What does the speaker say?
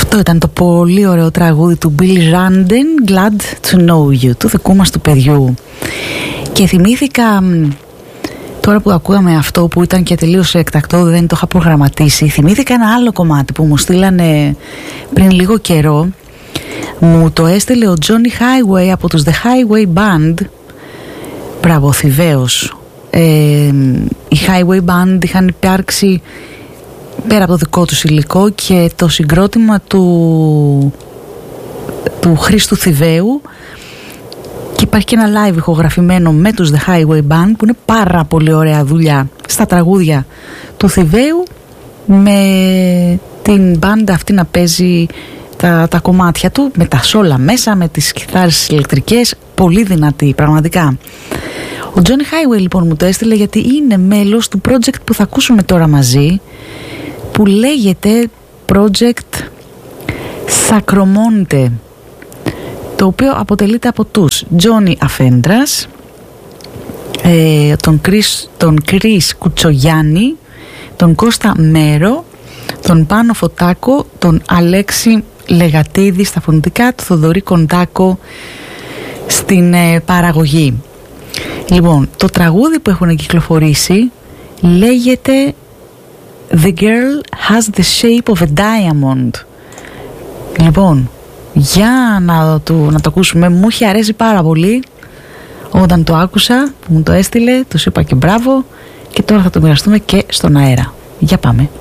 Αυτό ήταν το πολύ ωραίο τραγούδι του Bill Randen, Glad to Know You, του δικού μας του παιδιού. Και θυμήθηκα, τώρα που ακούγαμε αυτό που ήταν και τελείως εκτακτό, δεν το είχα προγραμματίσει, θυμήθηκα ένα άλλο κομμάτι που μου στείλανε πριν λίγο καιρό. Μου το έστειλε ο Johnny Highway από τους The Highway Band. Μπράβο, Θηβαίος. Οι Highway Band είχαν υπάρξει πέρα από το δικό τους υλικό και το συγκρότημα του Χρήστου Θηβαίου, και υπάρχει και ένα live ηχογραφημένο με τους The Highway Band που είναι πάρα πολύ ωραία δουλειά στα τραγούδια του Θηβαίου, με την μπάντα αυτή να παίζει τα κομμάτια του, με τα σόλα μέσα, με τις κιθάρες ηλεκτρικές, πολύ δυνατή πραγματικά. Ο Johnny Highway λοιπόν μου το έστειλε γιατί είναι μέλος του project που θα ακούσουμε τώρα μαζί, που λέγεται Project Sacromonte, το οποίο αποτελείται από τους Τζόνι Αφέντρας, τον Κρίς Κουτσογιάννη, τον Κώστα Μέρο, τον Πάνο Φωτάκο, τον Αλέξη Λεγατίδη στα φωνητικά, τον Θοδωρή Κοντάκο στην παραγωγή. Λοιπόν, το τραγούδι που έχουν κυκλοφορήσει λέγεται The Girl Has the Shape of a Diamond. Λοιπόν, για να το ακούσουμε. Μου είχε αρέσει πάρα πολύ όταν το άκουσα, που μου το έστειλε, τους είπα και μπράβο, και τώρα θα το μοιραστούμε και στον αέρα. Για πάμε.